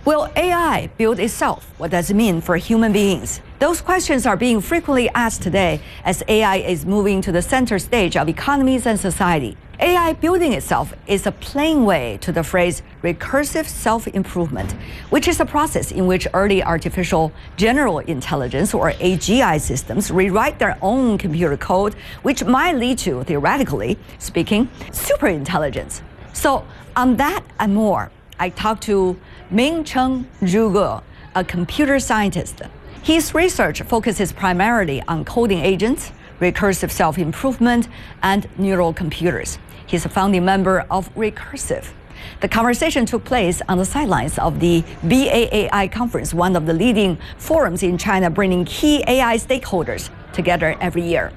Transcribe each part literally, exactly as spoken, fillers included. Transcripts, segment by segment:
Will A I build itself? What does it mean for human beings? Those questions are being frequently asked today as A I is moving to the center stage of economies and society. A I building itself is a plain way to the phrase recursive self-improvement, which is a process in which early artificial general intelligence or A G I systems rewrite their own computer code, which might lead to, theoretically speaking, superintelligence. So on that and more, I talked to Ming-Cheng Zhuge, a computer scientist. His research focuses primarily on coding agents, recursive self-improvement, and neural computers. He's a founding member of Recursive. The conversation took place on the sidelines of the B A A I conference, one of the leading forums in China bringing key A I stakeholders together every year.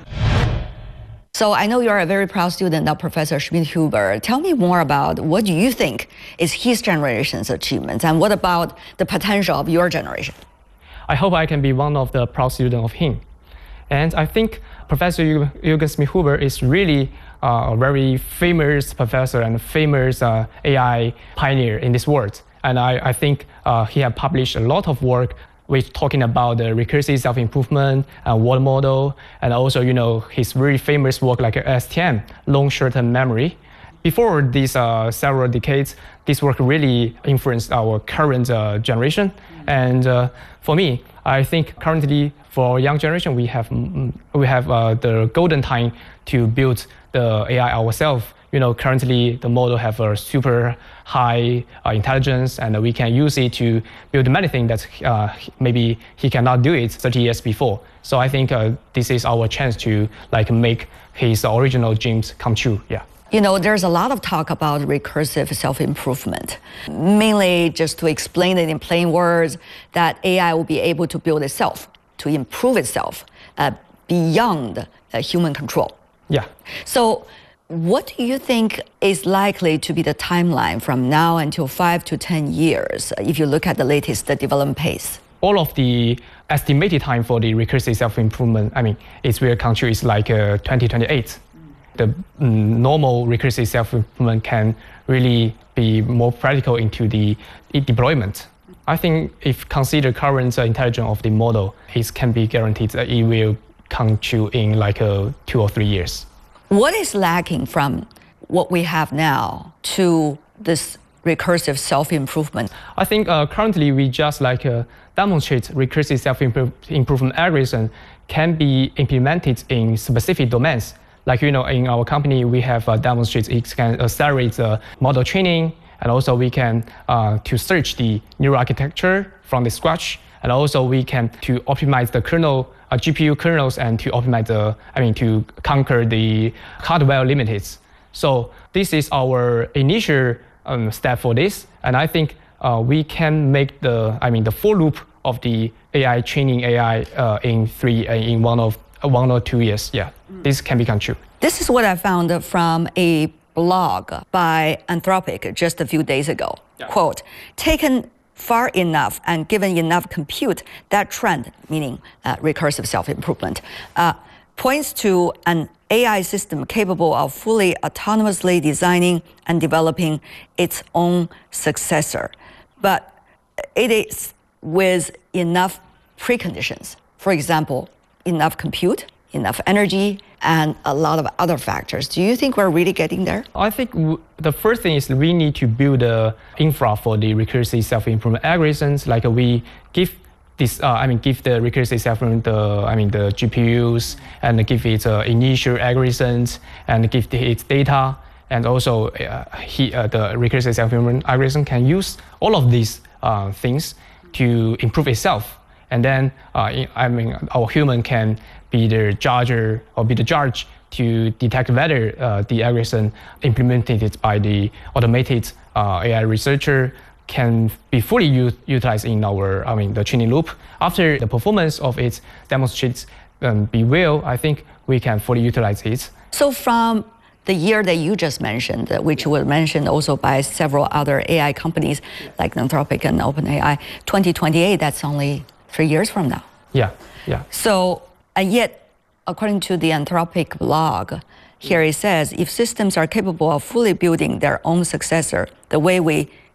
So I know you're a very proud student of Professor Schmidhuber. Tell me more about what do you think is his generation's achievements, and what about the potential of your generation? I hope I can be one of the proud students of him. And I think Professor Jürgen Schmidhuber is really uh, a very famous professor and famous uh, A I pioneer in this world. And I, I think uh, he has published a lot of work with talking about the recursive self-improvement, uh, world model, and also, you know, his very famous work like S T M, long short-term memory. Before these uh, several decades, this work really influenced our current uh, generation. And uh, for me, I think currently for young generation, we have we have uh, the golden time to build the A I ourselves. You know, currently the model have a super high uh, intelligence, and we can use it to build many things that uh, maybe he cannot do it thirty years before. So I think uh, this is our chance to like make his original dreams come true. Yeah. You know, there's a lot of talk about recursive self-improvement, mainly just to explain it in plain words that A I will be able to build itself, to improve itself uh, beyond uh, human control. Yeah. So what do you think is likely to be the timeline from now until five to ten years, if you look at the latest development pace? All of the estimated time for the recursive self-improvement, I mean, its real country is like uh, twenty twenty-eight. The mm, normal recursive self-improvement can really be more practical into the deployment. I think if consider current uh, intelligence of the model, it can be guaranteed that it will come true in like uh, two or three years. What is lacking from what we have now to this recursive self-improvement? I think uh, currently we just like uh, demonstrate recursive self-improvement algorithm can be implemented in specific domains. Like, you know, in our company, we have uh, demonstrated it can accelerate the model training, and also we can uh, to search the neural architecture from the scratch, and also we can to optimize the kernel, uh, G P U kernels, and to optimize the, I mean, to conquer the hardware limits. So this is our initial um, step for this, and I think uh, we can make the, I mean, the full loop of the A I training A I uh, in three, uh, in one of one or two years. Yeah, mm. This can become true. This is what I found from a blog by Anthropic just a few days ago. Yeah. Quote, taken far enough and given enough compute, that trend, meaning uh, recursive self-improvement, uh, points to an A I system capable of fully autonomously designing and developing its own successor. But it is with enough preconditions. For example, enough compute, enough energy, and a lot of other factors. Do you think we're really getting there? I think w the first thing is we need to build the infra for the recursive self-improvement algorithms. Like uh, we give this, uh, I mean, give the recursive self-improvement, the, I mean, the G P Us, and give it uh, initial algorithms, and give the, its data, and also uh, he, uh, the recursive self-improvement algorithm can use all of these uh, things to improve itself. And then, uh, I mean, our human can be the judge or be the judge to detect whether uh, the algorithm implemented by the automated uh, A I researcher can be fully utilized in our, I mean, the training loop. After the performance of it demonstrates um, be well, I think we can fully utilize it. So from the year that you just mentioned, which was mentioned also by several other A I companies like Anthropic and OpenAI, twenty twenty-eight, that's only three years from now. Yeah, yeah. So, and yet, according to the Anthropic blog, here it says, if systems are capable of fully building their own successor, the way we